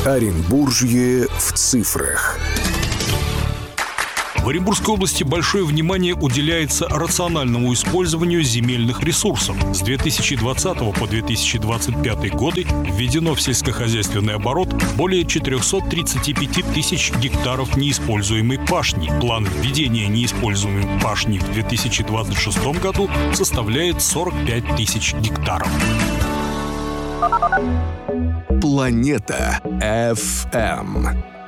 Оренбуржье в цифрах. В Оренбургской области большое внимание уделяется рациональному использованию земельных ресурсов. С 2020 по 2025 годы введено в сельскохозяйственный оборот более 435 тысяч гектаров неиспользуемой пашни. План введения неиспользуемой пашни в 2026 году составляет 45 тысяч гектаров. Планета FM.